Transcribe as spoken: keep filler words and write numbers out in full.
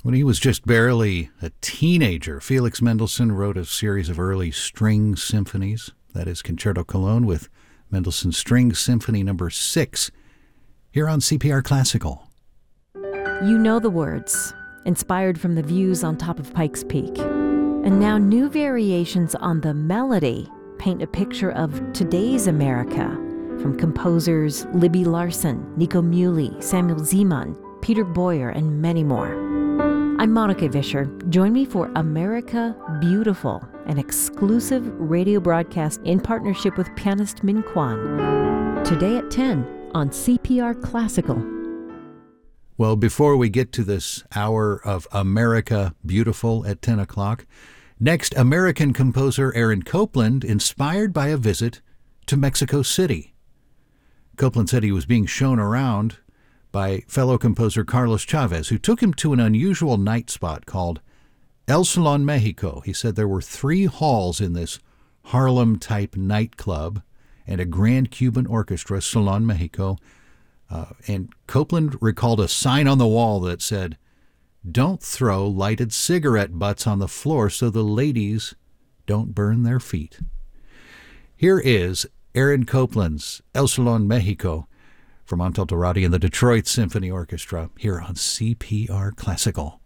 When he was just barely a teenager, Felix Mendelssohn wrote a series of early string symphonies. That is Concerto Cologne with Mendelssohn String Symphony Number six, here on C P R Classical. You know the words, inspired from the views on top of Pikes Peak. And now new variations on the melody paint a picture of today's America, from composers Libby Larsen, Nico Muhly, Samuel Zeman, Peter Boyer, and many more. I'm Monica Vischer. Join me for America Beautiful, an exclusive radio broadcast in partnership with pianist Min Kwan. Today at ten on C P R Classical. Well, before we get to this hour of America Beautiful at ten o'clock, next, American composer Aaron Copland, inspired by a visit to Mexico City. Copland said he was being shown around by fellow composer Carlos Chavez, who took him to an unusual night spot called El Salon Mexico. He said there were three halls in this Harlem-type nightclub and a grand Cuban orchestra, Salon Mexico. Uh, and Copland recalled a sign on the wall that said, "Don't throw lighted cigarette butts on the floor so the ladies don't burn their feet." Here is Aaron Copland's El Salon Mexico from Montel Torati and the Detroit Symphony Orchestra here on C P R Classical.